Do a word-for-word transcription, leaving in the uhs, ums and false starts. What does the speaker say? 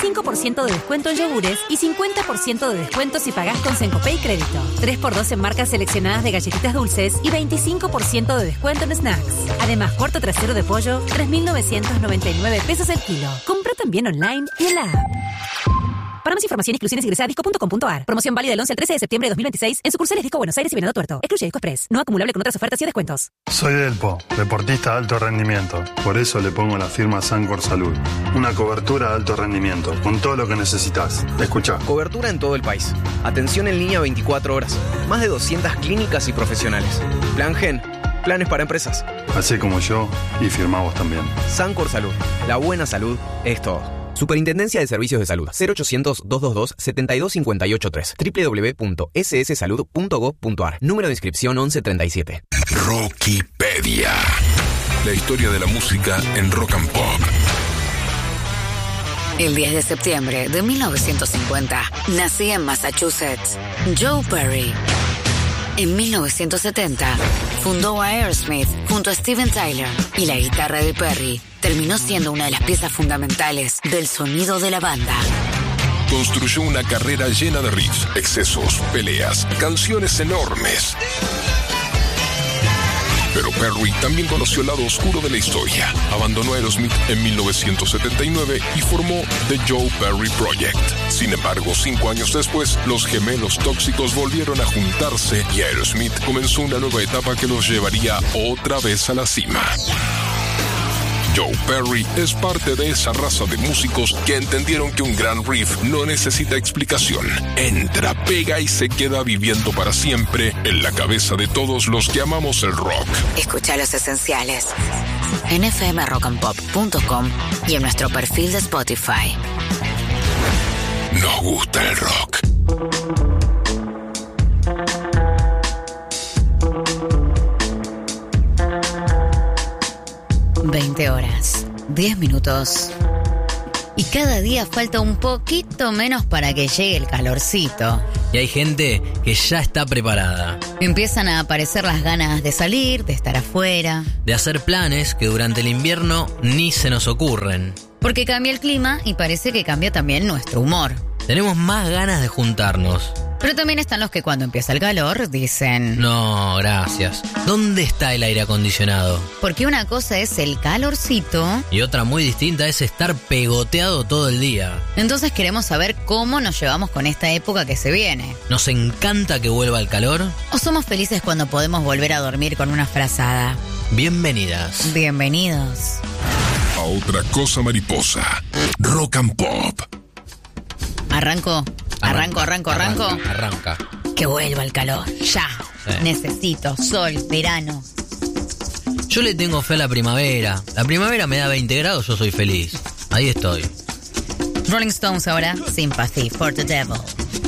veinticinco por ciento de descuento en yogures y cincuenta por ciento de descuento si pagás con Sencopay Crédito. tres por dos en marcas seleccionadas de galletitas dulces y veinticinco por ciento de descuento en snacks. Además, cuarto trasero de pollo, tres mil novecientos noventa y nueve pesos el kilo. Compra también online y en la app. Para más información, exclusiones, ingresa a disco punto com punto a r. Promoción válida del once al trece de septiembre de dos mil veintiséis en sucursales Disco Buenos Aires y Venado Tuerto. Excluye Disco Express. No acumulable con otras ofertas y descuentos. Soy Delpo, deportista de alto rendimiento. Por eso le pongo la firma Sancor Salud. Una cobertura de alto rendimiento, con todo lo que necesitas. Escuchá. Cobertura en todo el país. Atención en línea veinticuatro horas. Más de doscientas clínicas y profesionales. Plan Gen. Planes para empresas. Así como yo, y firmamos también. Sancor Salud. La buena salud es todo. Superintendencia de Servicios de Salud. cero ochocientos, doscientos veintidós, setenta y dos cincuenta y ocho tres. doble u doble u doble u punto ese ese salud punto gob punto a r. Número de inscripción once treinta y siete. Rockipedia. La historia de la música en Rock and Pop. El diez de septiembre de mil novecientos cincuenta nacía en Massachusetts Joe Perry. En mil novecientos setenta fundó a Aerosmith junto a Steven Tyler y la guitarra de Perry terminó siendo una de las piezas fundamentales del sonido de la banda. Construyó una carrera llena de riffs, excesos, peleas, canciones enormes. Pero Perry también conoció el lado oscuro de la historia. Abandonó a Aerosmith en mil novecientos setenta y nueve y formó The Joe Perry Project. Sin embargo, cinco años después, los gemelos tóxicos volvieron a juntarse y Aerosmith comenzó una nueva etapa que los llevaría otra vez a la cima. Joe Perry es parte de esa raza de músicos que entendieron que un gran riff no necesita explicación. Entra, pega y se queda viviendo para siempre en la cabeza de todos los que amamos el rock. Escucha Los Esenciales en f m rock and pop punto com y en nuestro perfil de Spotify. Nos gusta el rock. veinte horas, diez minutos. Y cada día falta un poquito menos para que llegue el calorcito. Y hay gente que ya está preparada. Empiezan a aparecer las ganas de salir, de estar afuera. De hacer planes que durante el invierno ni se nos ocurren. Porque cambia el clima y parece que cambia también nuestro humor. Tenemos más ganas de juntarnos. Pero también están los que cuando empieza el calor dicen... No, gracias. ¿Dónde está el aire acondicionado? Porque una cosa es el calorcito... Y otra muy distinta es estar pegoteado todo el día. Entonces queremos saber cómo nos llevamos con esta época que se viene. ¿Nos encanta que vuelva el calor? ¿O somos felices cuando podemos volver a dormir con una frazada? Bienvenidas. Bienvenidos. A otra cosa mariposa. Rock and Pop. Arranco. Arranco, arranco, arranco. Arranca, arranca. Que vuelva el calor. Ya. Sí. Necesito sol, verano. Yo le tengo fe a la primavera. La primavera me da veinte grados, yo soy feliz. Ahí estoy. Rolling Stones ahora. Sympathy for the Devil.